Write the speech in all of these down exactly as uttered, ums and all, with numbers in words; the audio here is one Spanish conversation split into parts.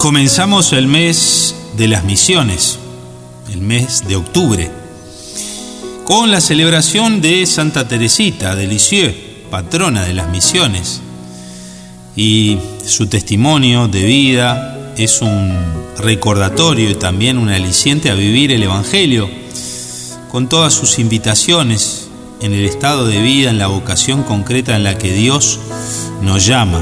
Comenzamos el mes de las misiones, el mes de octubre, con la celebración de Santa Teresita de Lisieux, patrona de las misiones, y su testimonio de vida es un recordatorio y también un aliciente a vivir el Evangelio, con todas sus invitaciones en el estado de vida, en la vocación concreta en la que Dios nos llama.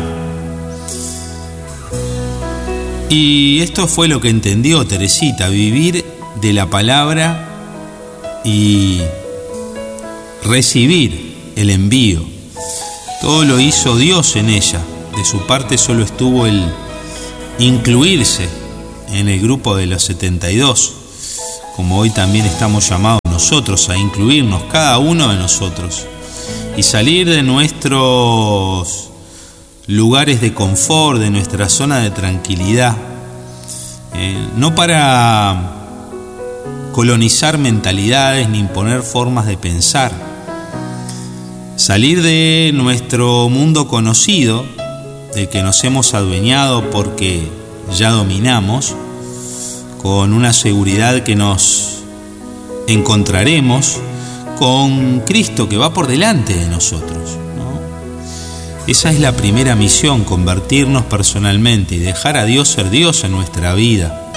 Y esto fue lo que entendió Teresita, vivir de la palabra y recibir el envío. Todo lo hizo Dios en ella. De su parte solo estuvo el incluirse en el grupo de los setenta y dos, como hoy también estamos llamados nosotros a incluirnos, cada uno de nosotros, y salir de nuestros lugares de confort, de nuestra zona de tranquilidad, eh, no para colonizar mentalidades ni imponer formas de pensar, salir de nuestro mundo conocido, del que nos hemos adueñado porque ya dominamos, con una seguridad que nos encontraremos con Cristo que va por delante de nosotros, ¿no? Esa es la primera misión, convertirnos personalmente y dejar a Dios ser Dios en nuestra vida.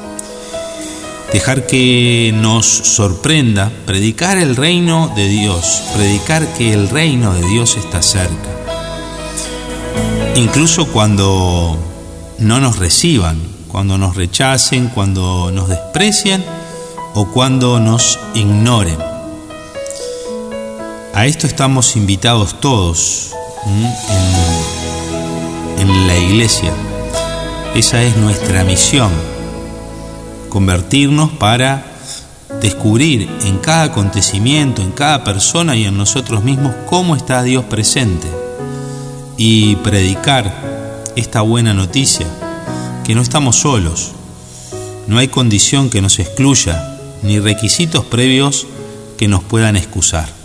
Dejar que nos sorprenda, predicar el reino de Dios, predicar que el reino de Dios está cerca. Incluso cuando no nos reciban, cuando nos rechacen, cuando nos desprecien o cuando nos ignoren. A esto estamos invitados todos en, en la iglesia. Esa es nuestra misión, convertirnos para descubrir en cada acontecimiento, en cada persona y en nosotros mismos cómo está Dios presente y predicar esta buena noticia, que no estamos solos, no hay condición que nos excluya, ni requisitos previos que nos puedan excusar.